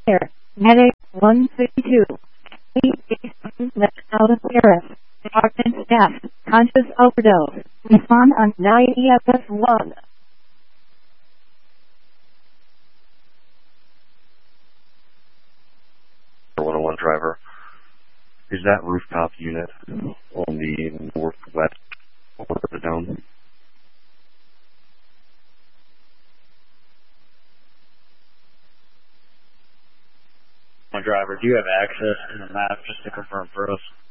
Air, Medic 162. Left out of Paris. Department staff, conscious overdose. Respond on 9 EFS 1. 101 driver. Is that rooftop unit on the northwest corner of the dome? Driver, do you have access to the map just to confirm for us?